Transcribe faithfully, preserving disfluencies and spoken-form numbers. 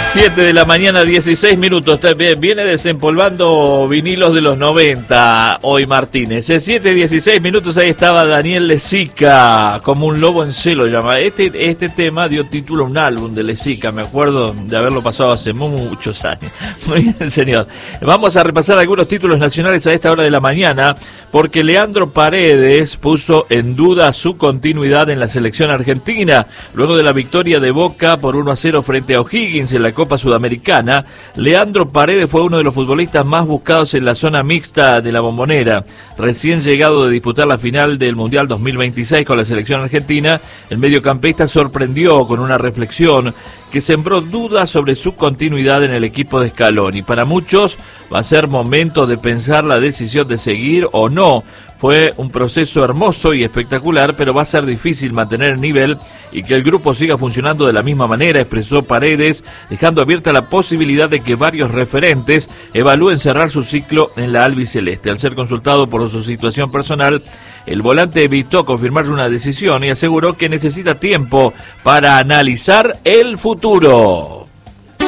siete de la mañana, dieciséis minutos. Viene desempolvando vinilos de los noventa hoy Martínez. siete, dieciséis minutos, ahí estaba Daniel Lezica, como un lobo en celo llama. Este, este tema dio título a un álbum de Lezica, me acuerdo de haberlo pasado hace muchos años. Muy bien, señor. Vamos a repasar algunos títulos nacionales a esta hora de la mañana, porque Leandro Paredes puso en duda su continuidad en la selección argentina. Luego de la victoria de Boca por uno a cero frente a O'Higgins en la Copa Sudamericana, Leandro Paredes fue uno de los futbolistas más buscados en la zona mixta de la Bombonera. Recién llegado de disputar la final del Mundial dos mil veintiséis con la selección argentina, el mediocampista sorprendió con una reflexión que sembró dudas sobre su continuidad en el equipo de Scaloni. Para muchos va a ser momento de pensar la decisión de seguir o no. Fue un proceso hermoso y espectacular, pero va a ser difícil mantener el nivel y que el grupo siga funcionando de la misma manera, expresó Paredes, dejando abierta la posibilidad de que varios referentes evalúen cerrar su ciclo en la albiceleste. Al ser consultado por su situación personal, el volante evitó confirmar una decisión y aseguró que necesita tiempo para analizar el futuro.